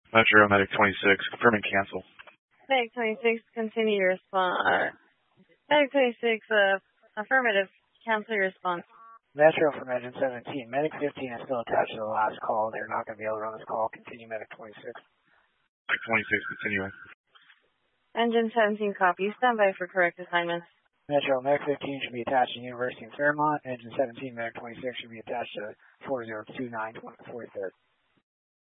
Metro Medic 26, confirming cancel. Medic 26, continue your response. Medic 26, affirmative, cancel your response. Metro from Engine 17. Medic 15 is still attached to the last call. They're not going to be able to run this call. Continue Medic 26. Medic 26, continuing. Engine 17, copy. Stand by for correct assignment. Metro, Medic 15 should be attached to University of Fairmont. Engine 17, Medic 26 should be attached to 4029 43rd.